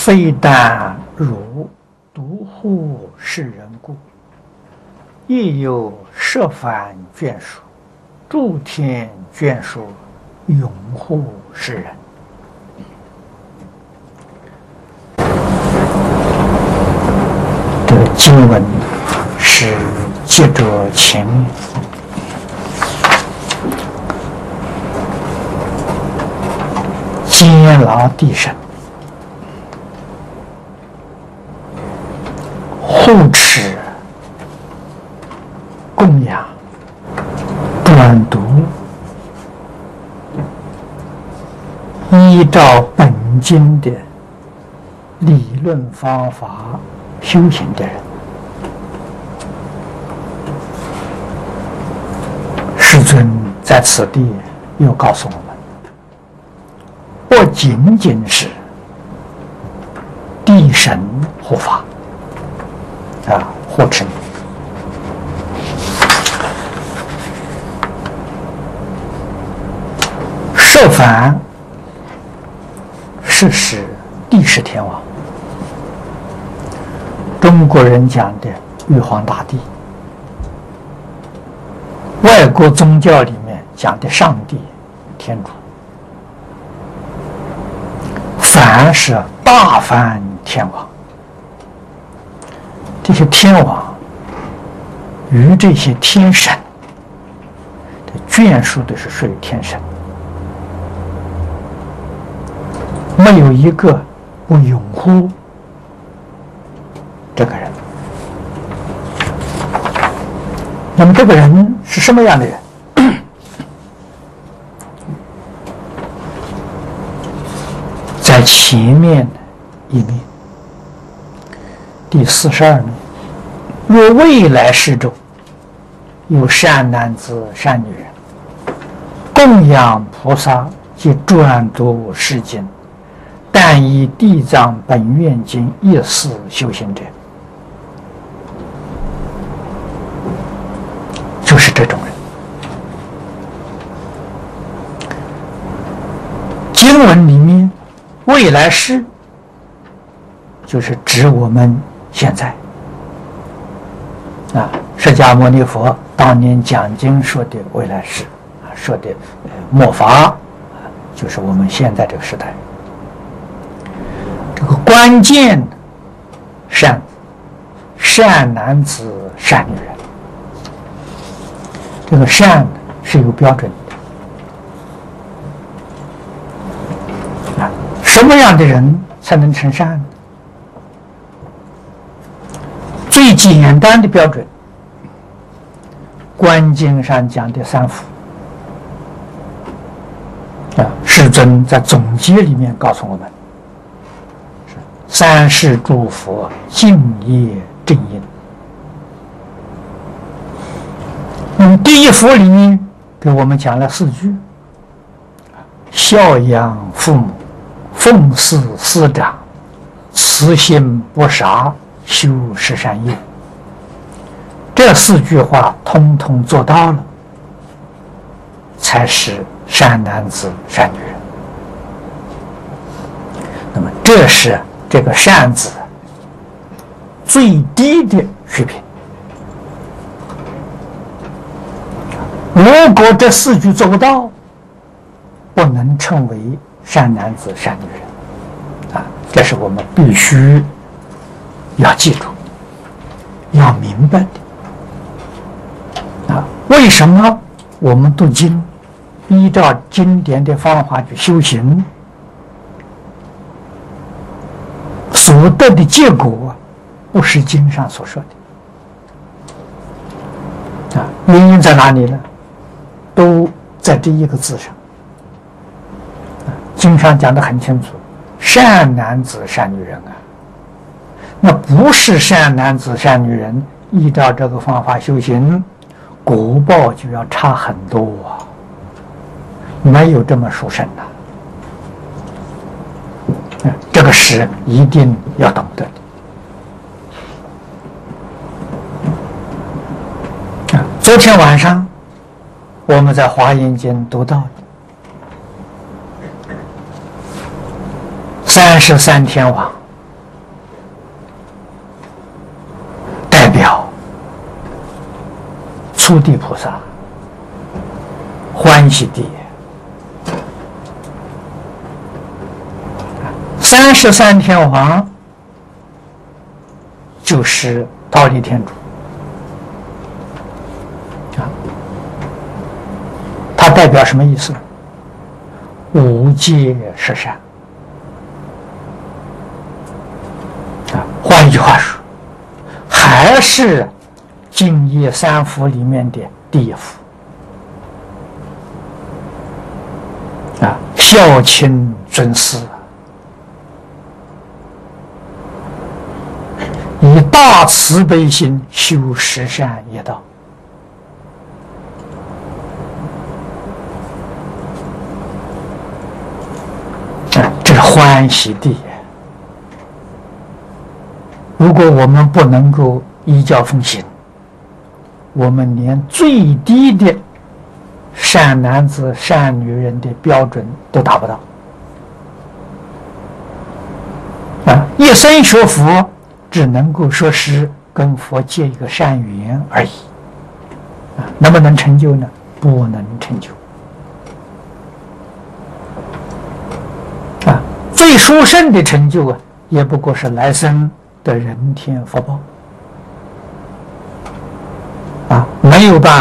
非但汝独护世人故，亦有十番眷属，诸天眷属，拥护世人。这个经文是接着前面监牢地神护持供养专读，依照本经的理论方法修行的人，世尊在此地又告诉我们，不仅仅是地神护法护持你，十番是指帝释天王，中国人讲的玉皇大帝，外国宗教里面讲的上帝天主，梵是大梵天王。这些天王与这些天神的眷属都是属于天神，没有一个不拥护这个人。那么这个人是什么样的人？在前面一面第42面，若未来世中有善男子善女人，供养菩萨及专读世经，但以地藏本愿经一事修行者，就是这种人。经文里面未来世就是指我们现在释迦牟尼佛当年讲经说的未来世说的末法，就是我们现在这个时代。这个关键善男子善女人，这个善是有标准的什么样的人才能成善呢？最简单的标准，观经上讲的三福世尊在总结里面告诉我们，三世诸佛敬业正因。第一福里面给我们讲了4句：孝养父母，奉事师长，慈心不杀，修十善业。这4句话通通做到了，才是善男子善女人。那么这是这个善字最低的水平。如果这4句做不到，不能称为善男子善女人这是我们必须要记住要明白的为什么我们读经依照经典的方法去修行，所得的结果不是经上所说的原因在哪里呢？都在这一个字上经上讲得很清楚，善男子善女人那不是善男子善女人依照这个方法修行，果报就要差很多没有这么殊胜这个是一定要懂得的昨天晚上我们在华严经读到33天王初地菩萨，欢喜地，33天王就是忉利天主啊，它代表什么意思？无戒十善啊，换一句话说，还是净业三福里面的第一福啊，孝亲尊师，以大慈悲心修十善业道啊，这是欢喜地。如果我们不能够依教奉行，我们连最低的善男子善女人的标准都达不到啊！一生学佛只能够说是跟佛结一个善缘而已啊，能不能成就呢？不能成就啊！最殊胜的成就啊，也不过是来生的人天福报啊，没有办